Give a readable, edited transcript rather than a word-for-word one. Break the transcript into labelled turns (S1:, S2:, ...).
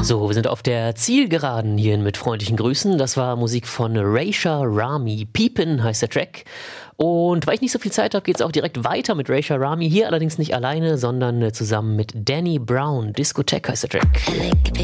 S1: So, wir sind auf der Zielgeraden hierhin mit freundlichen Grüßen. Das war Musik von Raysha Rami. Peepin heißt der Track. Und weil ich nicht so viel Zeit habe, geht es auch direkt weiter mit Raysha Rami. Hier allerdings nicht alleine, sondern zusammen mit Danny Brown. Discotheque heißt der Track.